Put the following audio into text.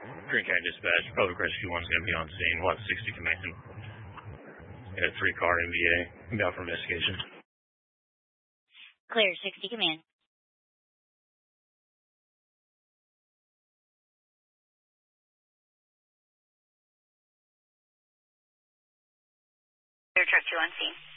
Green County Dispatch, Public Rescue 1's going to be on scene. 160 command. Got a 3-car MVA. Be out for investigation. Clear, 60 command. Clear, truck 2 on scene.